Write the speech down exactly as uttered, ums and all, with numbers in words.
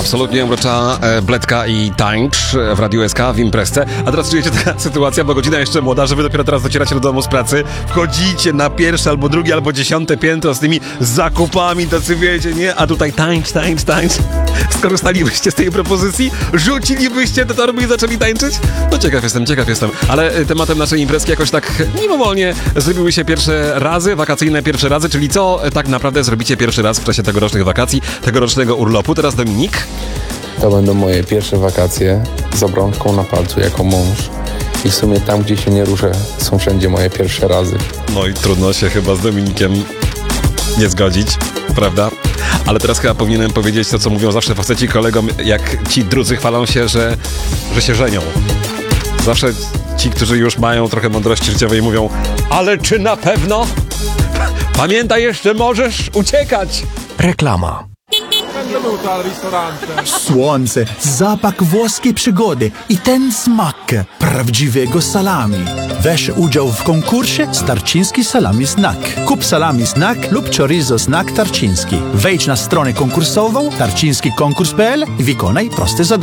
Absolutnie urocza e, Bledka i Tańcz w Radiu S K w imprezce. A teraz czujecie taka sytuacja, bo godzina jeszcze młoda, że wy dopiero teraz docieracie do domu z pracy, wchodzicie na pierwsze albo drugie, albo dziesiąte piętro z tymi zakupami, tacy wiecie, nie? A tutaj tańcz, tańcz, tańcz. Skorzystalibyście z tej propozycji? Rzucilibyście te torby i zaczęli tańczyć? No ciekaw jestem, ciekaw jestem. Ale tematem naszej imprezki jakoś tak mimowolnie zrobiły się pierwsze razy, wakacyjne pierwsze razy, czyli co tak naprawdę zrobicie pierwszy raz w czasie tegorocznych wakacji, tegorocznego urlopu. Teraz Dominik. To będą moje pierwsze wakacje z obrączką na palcu jako mąż. I w sumie tam, gdzie się nie ruszę, są wszędzie moje pierwsze razy. No i trudno się chyba z Dominikiem nie zgodzić, prawda? Ale teraz chyba powinienem powiedzieć to, co mówią zawsze faceci kolegom, jak ci drudzy chwalą się, że, że się żenią. Zawsze ci, którzy już mają trochę mądrości życiowej, mówią: ale czy na pewno? Pamiętaj, jeszcze możesz uciekać! Reklama. Benvenuto al ristorante. Słońce, zapach włoskiej przygody i ten smak prawdziwego salami. Weź udział w konkursie Tarczyński Salami Znak. Kup salami Znak lub chorizo Znak Tarczyński. Wejdź na stronę konkursową tarczyński konkurs kropka p l i wykonaj proste zadanie.